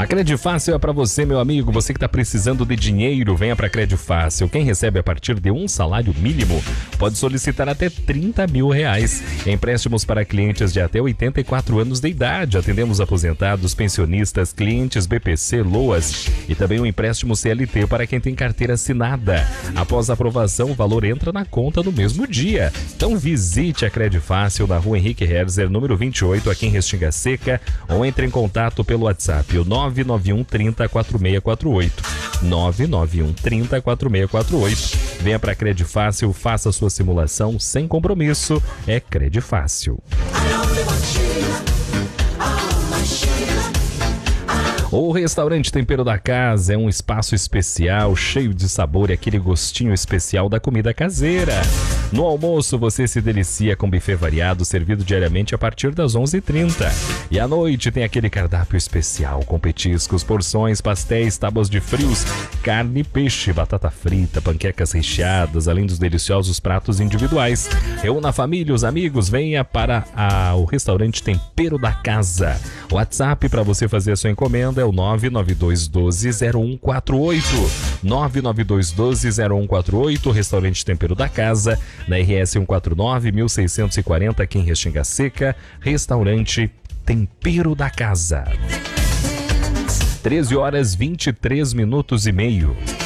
A Credifácil é para você, meu amigo. Você que está precisando de dinheiro, venha para a Credifácil. Quem recebe a partir de um salário mínimo pode solicitar até R$30 mil. Empréstimos para clientes de até 84 anos de idade. Atendemos aposentados, pensionistas, clientes BPC, LOAS e também um empréstimo CLT para quem tem carteira assinada. Após a aprovação, o valor entra na conta no mesmo dia. Então visite a Credifácil na Rua Henrique Herzer, número 28, aqui em Restinga Seca, ou entre em contato pelo WhatsApp, o 991 30 4648. 991 30 4648. Venha para a Credifácil, faça a sua simulação sem compromisso. É Credifácil. O restaurante Tempero da Casa é um espaço especial, cheio de sabor e aquele gostinho especial da comida caseira. No almoço você se delicia com buffet variado servido diariamente a partir das 11h30. E à noite tem aquele cardápio especial com petiscos, porções, pastéis, tábuas de frios, carne, peixe, batata frita, panquecas recheadas, além dos deliciosos pratos individuais. Reúna a família, os amigos, venha para o restaurante Tempero da Casa. O WhatsApp para você fazer a sua encomenda é o 99212-0148. 99212-0148, Restaurante Tempero da Casa, na RS 149, 1640, aqui em Restinga Seca. Restaurante Tempero da Casa. 13h23 minutos e meio.